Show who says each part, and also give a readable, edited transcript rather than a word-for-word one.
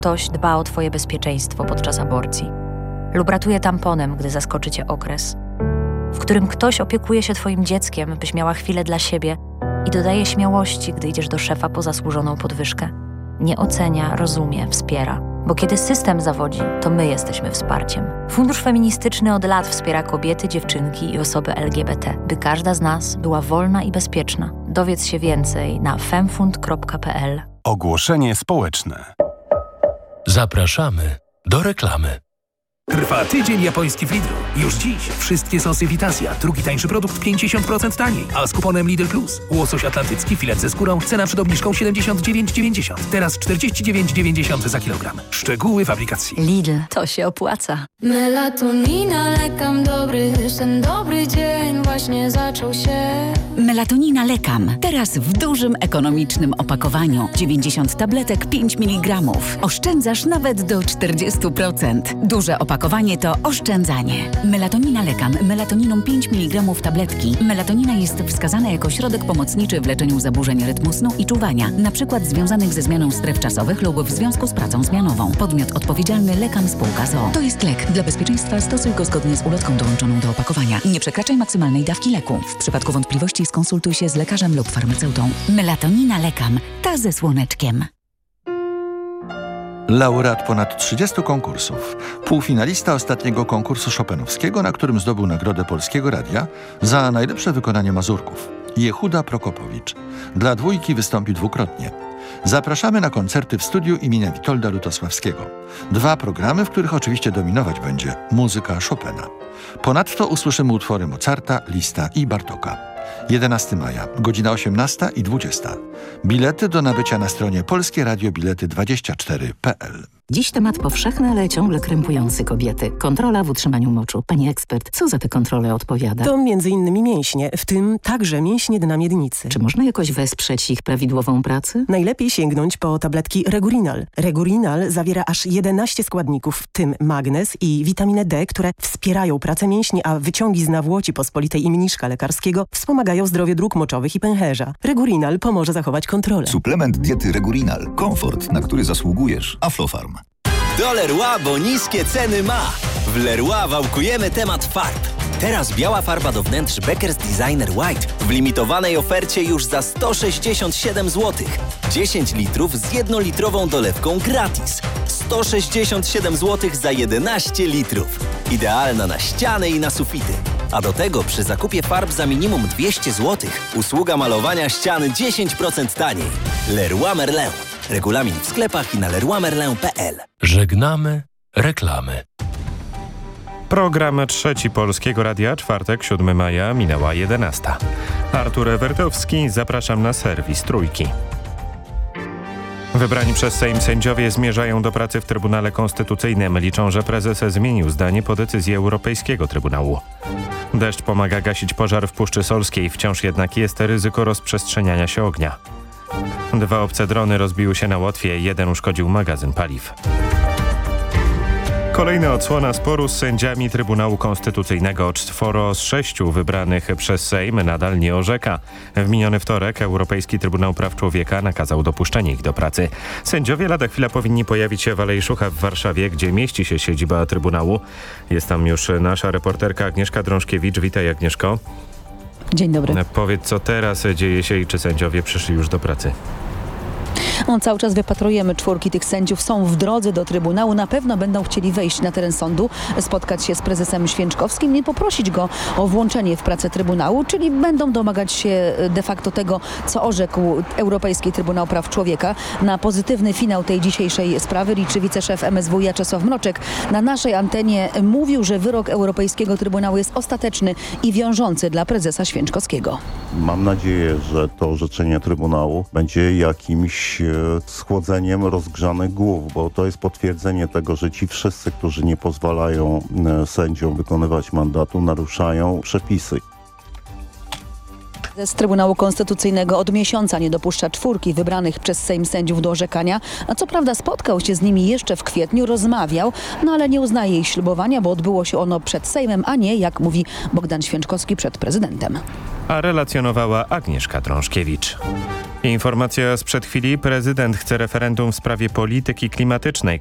Speaker 1: Ktoś dba o twoje bezpieczeństwo podczas aborcji lub ratuje tamponem, gdy zaskoczy cię okres, w którym ktoś opiekuje się twoim dzieckiem, byś miała chwilę dla siebie i dodaje śmiałości, gdy idziesz do szefa po zasłużoną podwyżkę. Nie ocenia, rozumie, wspiera. Bo kiedy system zawodzi, to my jesteśmy wsparciem. Fundusz Feministyczny od lat wspiera kobiety, dziewczynki i osoby LGBT, by każda z nas była wolna i bezpieczna. Dowiedz się więcej na femfund.pl.
Speaker 2: Ogłoszenie społeczne.
Speaker 3: Zapraszamy do reklamy.
Speaker 4: Trwa tydzień japoński w Lidlu. Już dziś wszystkie sosy Vitasia. Drugi tańszy produkt 50% taniej. A z kuponem Lidl Plus. Łosoś atlantycki, filet ze skórą. Cena przed obniżką 79,90. Teraz 49,90 za kilogram. Szczegóły w aplikacji.
Speaker 1: Lidl, to się opłaca.
Speaker 5: Melatonina, lekam dobry sen, dobry dzień właśnie zaczął się.
Speaker 6: Melatonina Lekam. Teraz w dużym, ekonomicznym opakowaniu. 90 tabletek, 5 mg. Oszczędzasz nawet do 40%. Duże opakowanie to oszczędzanie. Melatonina Lekam. Melatoniną 5 mg tabletki. Melatonina jest wskazana jako środek pomocniczy w leczeniu zaburzeń rytmu snu i czuwania, np. związanych ze zmianą stref czasowych lub w związku z pracą zmianową. Podmiot odpowiedzialny Lekam Spółka z o.o. To jest lek. Dla bezpieczeństwa stosuj go zgodnie z ulotką dołączoną do opakowania. Nie przekraczaj maksymalnej dawki leku. W przypadku wątpliwości skonsultuj się z lekarzem lub farmaceutą. Melatonina Lekam. Ta ze słoneczkiem.
Speaker 7: Laureat ponad 30 konkursów. Półfinalista ostatniego konkursu chopinowskiego, na którym zdobył Nagrodę Polskiego Radia za najlepsze wykonanie mazurków. Jehuda Prokopowicz. Dla dwójki wystąpi dwukrotnie. Zapraszamy na koncerty w studiu imienia Witolda Lutosławskiego. 2 programy, w których oczywiście dominować będzie muzyka Chopina. Ponadto usłyszymy utwory Mozarta, Lista i Bartoka. 11 maja, godzina 18 i 20. Bilety do nabycia na stronie polskieradiobilety24.pl.
Speaker 8: Dziś temat powszechny, ale ciągle krępujący kobiety. Kontrola w utrzymaniu moczu. Pani ekspert, co za te kontrole odpowiada?
Speaker 9: To m.in. mięśnie, w tym także mięśnie dna miednicy.
Speaker 8: Czy można jakoś wesprzeć ich prawidłową pracę?
Speaker 9: Najlepiej sięgnąć po tabletki Regurinal. Regurinal zawiera aż 11 składników, w tym magnez i witaminę D, które wspierają pracę mięśni, a wyciągi z nawłoci pospolitej i mniszka lekarskiego wspomagają zdrowie dróg moczowych i pęcherza. Regurinal pomoże zachować kontrolę.
Speaker 10: Suplement diety Regurinal. Komfort, na który zasługujesz. Aflofarm.
Speaker 11: Do Leroy, bo niskie ceny ma. W Leroy wałkujemy temat farb. Teraz biała farba do wnętrz Beckers Designer White w limitowanej ofercie już za 167 zł. 10 litrów z 1-litrową dolewką gratis. 167 zł za 11 litrów. Idealna na ściany i na sufity. A do tego przy zakupie farb za minimum 200 zł usługa malowania ściany 10% taniej. Leroy Merlin. Regulamin w sklepach i na leroymerlin.pl.
Speaker 3: Żegnamy reklamy.
Speaker 12: Program Trzeci Polskiego Radia, czwartek, 7 maja, minęła 11. Artur Ewertowski, zapraszam na serwis Trójki. Wybrani przez Sejm sędziowie zmierzają do pracy w Trybunale Konstytucyjnym. Liczą, że prezes zmienił zdanie po decyzji Europejskiego Trybunału. Deszcz pomaga gasić pożar w Puszczy Solskiej, wciąż jednak jest ryzyko rozprzestrzeniania się ognia. 2 obce drony rozbiły się na Łotwie, 1 uszkodził magazyn paliw. Kolejna odsłona sporu z sędziami Trybunału Konstytucyjnego. 4 z 6 wybranych przez Sejm nadal nie orzeka. W miniony wtorek Europejski Trybunał Praw Człowieka nakazał dopuszczenie ich do pracy. Sędziowie lada chwila powinni pojawić się w Alei Szucha w Warszawie, gdzie mieści się siedziba Trybunału. Jest tam już nasza reporterka Agnieszka Drążkiewicz. Witaj, Agnieszko.
Speaker 13: Dzień dobry.
Speaker 12: Powiedz, co teraz dzieje się i czy sędziowie przyszli już do pracy?
Speaker 13: Cały czas wypatrujemy 4 tych sędziów. Są w drodze do Trybunału. Na pewno będą chcieli wejść na teren sądu, spotkać się z prezesem Święczkowskim i poprosić go o włączenie w pracę Trybunału, czyli będą domagać się de facto tego, co orzekł Europejski Trybunał Praw Człowieka. Na pozytywny finał tej dzisiejszej sprawy liczy wiceszef MSWiA Czesław Mroczek. Na naszej antenie mówił, że wyrok Europejskiego Trybunału jest ostateczny i wiążący dla prezesa Święczkowskiego.
Speaker 14: Mam nadzieję, że to orzeczenie Trybunału będzie jakimś schłodzeniem rozgrzanych głów, bo to jest potwierdzenie tego, że ci wszyscy, którzy nie pozwalają sędziom wykonywać mandatu, naruszają przepisy.
Speaker 13: Z Trybunału Konstytucyjnego od miesiąca nie dopuszcza 4 wybranych przez Sejm sędziów do orzekania. A co prawda spotkał się z nimi jeszcze w kwietniu, rozmawiał, ale nie uznaje ich ślubowania, bo odbyło się ono przed Sejmem, a nie, jak mówi Bogdan Święczkowski, przed prezydentem.
Speaker 12: A relacjonowała Agnieszka Drążkiewicz. Informacja sprzed chwili. Prezydent chce referendum w sprawie polityki klimatycznej.